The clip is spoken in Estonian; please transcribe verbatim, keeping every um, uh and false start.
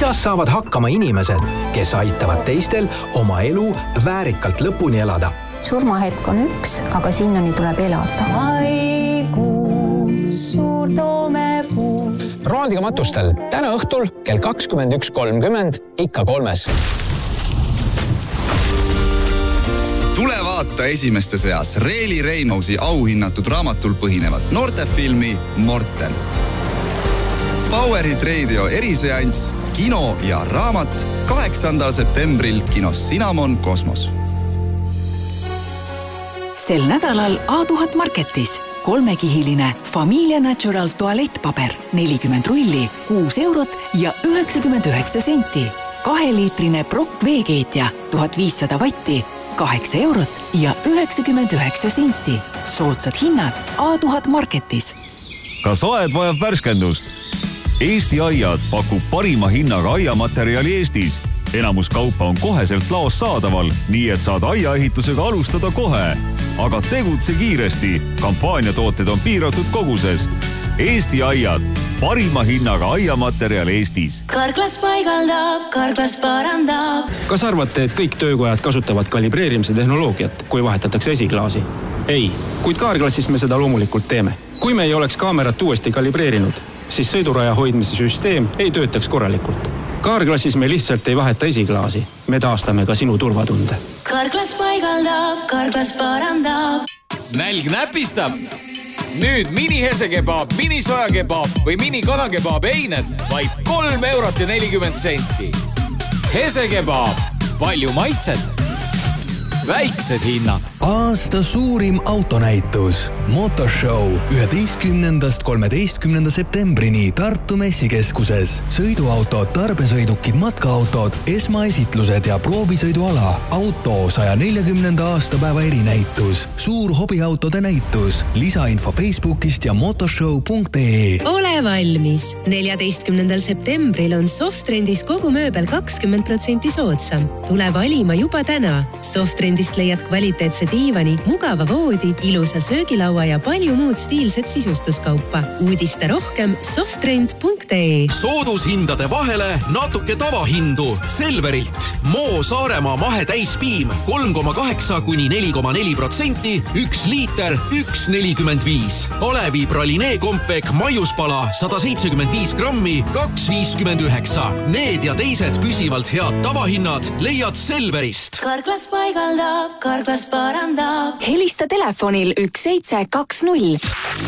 Kuidas saavad hakkama inimesed, kes aitavad teistel oma elu väärikalt lõpuni elada? Surmahetk on üks, aga sinnani tuleb elada. Maikuus suur toomepuu. Roaldiga matustel täna õhtul kell kakskümmend üks kolmkümmend ikka kolmes. Tule vaata esimeste seas Reeli Reinausi auhinnatud raamatul põhinevat noortefilmi Morten. Powerit Radio eriseanss, kino ja raamat kaheksandal septembril kinos Cinnamon Kosmos. Sel nädalal A tuhat Marketis kolmekihiline Familia Natural tualettpaber nelikümmend rulli, kuus eurot ja üheksakümmend üheksa senti. Kaheliitrine Brock veekeetja tuhat viissada vatti, kaheksa eurot ja üheksakümmend üheksa senti. Soodsad hinnad A tuhat Marketis. Kas aed vajab värskendust? Eesti Aiad pakub parima hinnaga aiamaterjali Eestis. Enamus kaupa on koheselt laos saadaval, nii et saad aiaehitusega alustada kohe. Aga tegutse kiiresti. Kampaaniatooted on piiratud koguses. Eesti Aiad. Parima hinnaga aiamaterjal Eestis. Karklas paigaldab, Karklas parandab. Kas arvate, et kõik töökojad kasutavad kalibreerimise tehnoloogiat, kui vahetatakse esiklaasi? Ei, kuid Kaarklassis me seda loomulikult teeme. Kui me ei oleks kaamerat uuesti kalibreerinud, siis sõiduraja hoidmise süsteem ei töötaks korralikult. Kaarklassis me lihtsalt ei vaheta esiklaasi. Me taastame ka sinu turvatunde. Karklas paigaldab, Karklas parandab. Nälg näpistab. Nüüd mini hesekebab, mini sojakebab või mini kanakebaab eined vaid kolm eurot ja nelikümmend senti. Hesekebab, palju maitset, väiksed hinnad. Aasta suurim autonäitus Motorshow üheteistkümnendast kolmeteistkümnenda septembrini Tartu messikeskuses. Sõiduautod, tarbesõidukid, matkaautod, esmaesitlused ja proovisõiduala. Auto saja neljakümnenda aastapäeva erinäitus. Suur hobiautode näitus. Lisainfo Facebookist ja motorshow punkt ee. Ole valmis. neljateistkümnendal septembril on Softrendis kogu mööbel kakskümmend protsenti soodsam. Tule valima juba täna. Softrendist leiad kvaliteetse diivani, mugava voodi, ilusa söögilaua ja palju muud stiilset sisustuskaupa. Uudiste rohkem softrend punkt ee. Soodushindade vahele natuke tavahindu. Selverilt. Moo Saaremaa mahe täispiim kolm koma kaheksa kuni neli koma neli protsenti, üks liiter, üks nelikümmend viis. Kalevi pralinee kompek maiuspala sada seitsekümmend viis grammi, kaks viiskümmend üheksa. Need ja teised püsivalt head tavahinnad leiad Selverist. Karklas paigaldab, Karklas parandab. Helista telefonil üks seitse kaks null.